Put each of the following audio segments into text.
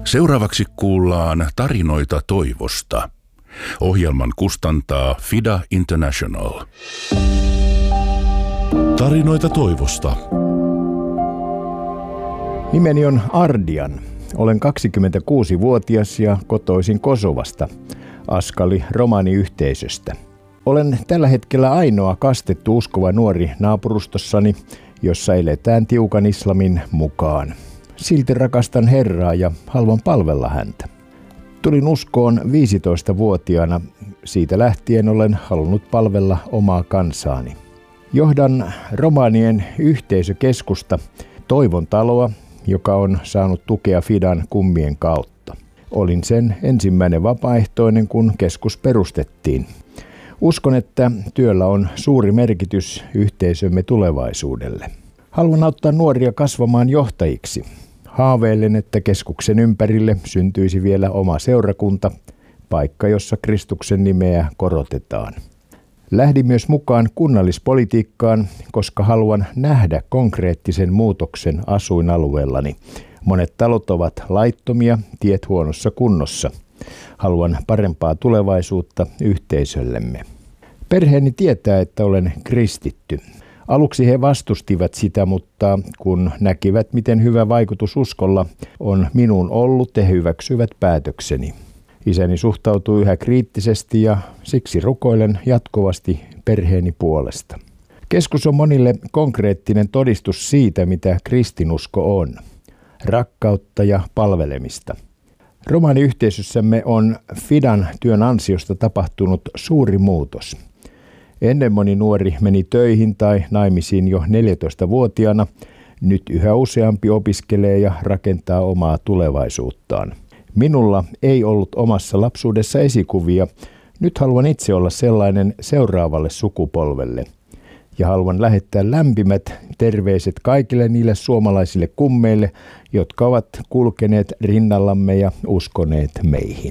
Seuraavaksi kuullaan tarinoita toivosta. Ohjelman kustantaa FIDA International. Tarinoita toivosta. Nimeni on Ardian. Olen 26-vuotias ja kotoisin Kosovasta, Askali romaniyhteisöstä. Olen tällä hetkellä ainoa kastettu uskova nuori naapurustossani, jossa eletään tiukan islamin mukaan. Silti rakastan Herraa ja haluan palvella häntä. Tulin uskoon 15-vuotiaana. Siitä lähtien olen halunnut palvella omaa kansaani. Johdan romanien yhteisökeskusta Toivon taloa, joka on saanut tukea FIDAn kummien kautta. Olin sen ensimmäinen vapaaehtoinen, kun keskus perustettiin. Uskon, että työllä on suuri merkitys yhteisömme tulevaisuudelle. Haluan auttaa nuoria kasvamaan johtajiksi. Haaveilen, että keskuksen ympärille syntyisi vielä oma seurakunta, paikka, jossa Kristuksen nimeä korotetaan. Lähdin myös mukaan kunnallispolitiikkaan, koska haluan nähdä konkreettisen muutoksen asuinalueellani. Monet talot ovat laittomia, tiet huonossa kunnossa. Haluan parempaa tulevaisuutta yhteisöllemme. Perheeni tietää, että olen kristitty. Aluksi he vastustivat sitä, mutta kun näkivät, miten hyvä vaikutus uskolla on minuun ollut, he hyväksyivät päätökseni. Isäni suhtautuu yhä kriittisesti ja siksi rukoilen jatkuvasti perheeni puolesta. Keskus on monille konkreettinen todistus siitä, mitä kristinusko on. Rakkautta ja palvelemista. Romaniyhteisössämme on FIDAn työn ansiosta tapahtunut suuri muutos. Ennen moni nuori meni töihin tai naimisiin jo 14-vuotiaana. Nyt yhä useampi opiskelee ja rakentaa omaa tulevaisuuttaan. Minulla ei ollut omassa lapsuudessa esikuvia. Nyt haluan itse olla sellainen seuraavalle sukupolvelle. Ja haluan lähettää lämpimät terveiset kaikille niille suomalaisille kummeille, jotka ovat kulkeneet rinnallamme ja uskoneet meihin.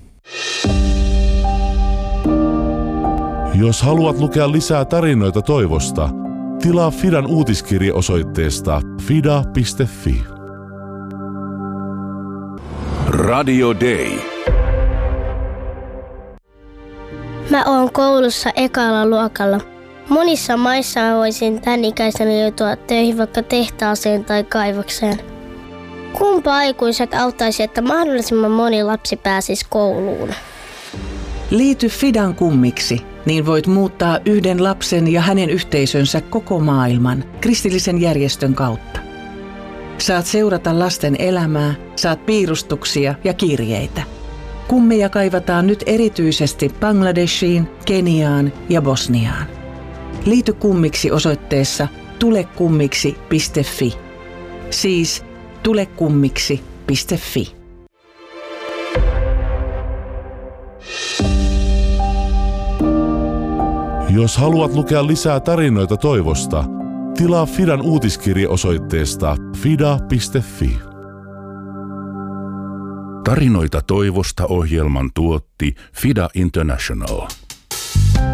Jos haluat lukea lisää tarinoita toivosta, tilaa FIDAn uutiskirje osoitteesta fida.fi. Radio Day. Mä oon koulussa ekalla luokalla. Monissa maissa voisin tän ikäisenä joutua töihin vaikka tehtaaseen tai kaivokseen. Kumpa aikuiset auttaisi, että mahdollisimman moni lapsi pääsisi kouluun? Liity FIDAn kummiksi, niin voit muuttaa yhden lapsen ja hänen yhteisönsä koko maailman kristillisen järjestön kautta. Saat seurata lasten elämää, saat piirustuksia ja kirjeitä. Kummeja kaivataan nyt erityisesti Bangladeshiin, Keniaan ja Bosniaan. Liity kummiksi osoitteessa tulekummiksi.fi. Siis tulekummiksi.fi. Jos haluat lukea lisää tarinoita toivosta, tilaa FIDAn uutiskirje osoitteesta fida.fi. Tarinoita toivosta ohjelman tuotti FIDA International.